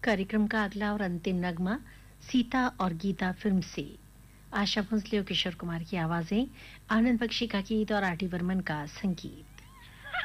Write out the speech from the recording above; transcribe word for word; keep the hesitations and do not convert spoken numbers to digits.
कार्यक्रम का अगला और अंतिम नगमा सीता और गीता फिल्म से आशा भोसले और किशोर कुमार की आवाजें, आनंद बख्शी का गीत और आर डी बर्मन का संगीत।